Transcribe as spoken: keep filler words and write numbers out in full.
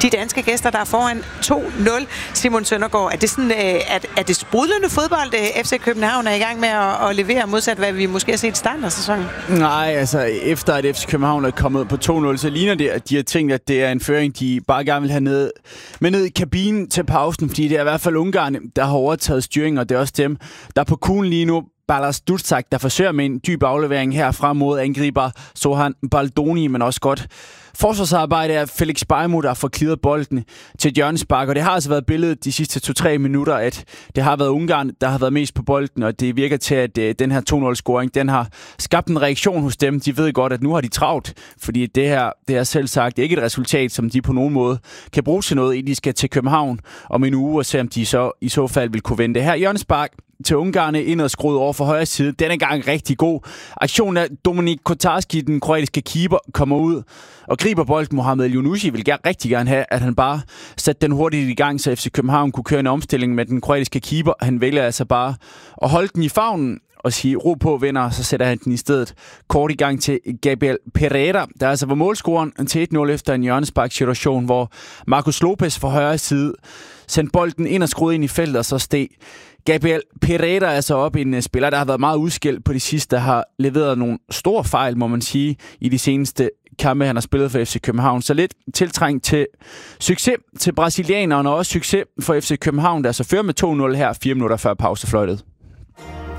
de danske gæster, der er foran to nul. Simon Søndergaard, er det, sådan, er, er det sprudlende fodbold, F C København er i gang med at, at levere, modsat hvad vi måske har set i starten af sæsonen? Nej, altså efter at F C København er kommet på to nul, så ligner det, at de har tænkt, at det er en føring, de bare gerne vil have ned, med ned i kabinen til pausen, fordi det er i hvert fald Ungarn, der har overtaget styringen, og det er også dem, der er på kuglen lige nu. Balas Duszak, der forsøger med en dyb aflevering her frem mod angriber Sohan Baldoni, men også godt forsvarsarbejde af Felix Bejmo, der får clearet bolden til et hjørnespark, og det har altså været billedet de sidste to-tre minutter, at det har været Ungarn, der har været mest på bolden, og det virker til, at uh, den her to nul-scoring, den har skabt en reaktion hos dem. De ved godt, at nu har de travlt, fordi det her, det er selv sagt ikke et resultat, som de på nogen måde kan bruge til noget, inden de skal til København om en uge, og se om de så i så fald vil kunne vende det her hjørnespark til Ungarne indad skruet over for højre side. Denne gang rigtig god. Aktionen af Dominik Kotarski, den kroatiske keeper, kommer ud og griber bolden. Mohamed Elyounoushi vil gerne, rigtig gerne have, at han bare satte den hurtigt i gang, så F C København kunne køre en omstilling med den kroatiske keeper. Han vælger altså bare at holde den i favnen og sige, ro på, venner, så sætter han den i stedet kort i gang til Gabriel Pereira, der altså var målscoren til et nul efter en hjørnespark-situation, hvor Marcos Lopez fra højre side sendte bolden ind og skruede ind i feltet, og så steg Gabriel Pereira er altså op en spiller, der har været meget udskilt på de sidste, der har leveret nogle store fejl, må man sige, i de seneste kampe, han har spillet for F C København. Så lidt tiltrængt til succes til brasilianerne, og også succes for F C København, der så fører med to nul her, fire minutter før pausefløjtet.